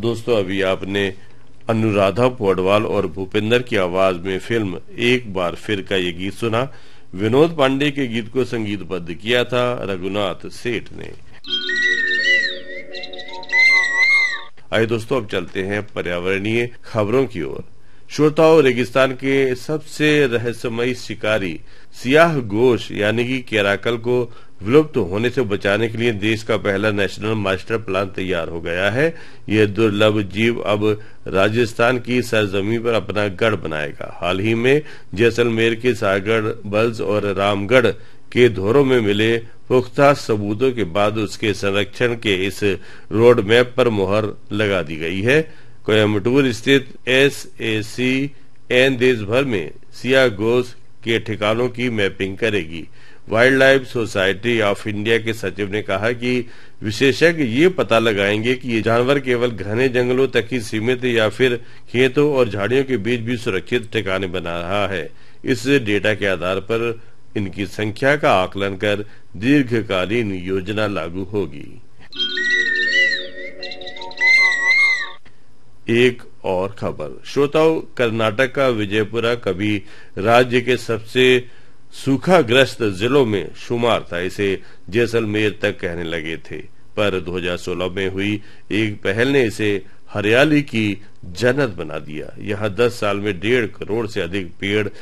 दोस्तों अभी आपने अनुराधा पौडवाल और भूपेंद्र की आवाज में फिल्म एक बार फिर का ये गीत सुना। विनोद पांडे के गीत को संगीतबद्ध किया था रघुनाथ सेठ ने। आइए दोस्तों अब चलते हैं पर्यावरणीय खबरों की ओर। श्रोताओं, रेगिस्तान के सबसे रहस्यमयी शिकारी सियाह गोश यानी कि कैराकल को विलुप्त होने से बचाने के लिए देश का पहला नेशनल मास्टर प्लान तैयार हो गया है। यह दुर्लभ जीव अब राजस्थान की सरजमी पर अपना गढ़ बनाएगा। हाल ही में जैसलमेर के सागढ़, बल्ज और रामगढ़ के धोरों में मिले पुख्ता सबूतों के बाद उसके संरक्षण के इस रोड मैप पर मुहर लगा दी गई है। कोयम्बटूर स्थित SACN देश भर में सियाह गोश के ठिकानों की मैपिंग करेगी। Wild life society of India के सचिव ने कहा कि विशेषज्ञ ये पता लगाएंगे कि ये जानवर केवल घने जंगलों तक ही सीमित या फिर खेतों और झाड़ियों के बीच भी सुरक्षित ठिकाने बना रहा है। इस डेटा के आधार पर इनकी संख्या का आकलन कर दीर्घकालीन योजना लागू होगी। एक और खबर श्रोताओं, कर्नाटक का विजयपुरा कभी राज्य के सबसे सूखाग्रस्त जिलों में शुमार था। इसे जैसलमेर तक कहने लगे थे, पर 2016 में हुई एक पहल ने इसे हरियाली की जन्नत बना दिया। यहाँ 10 साल में 1.5 करोड़ से अधिक पेड़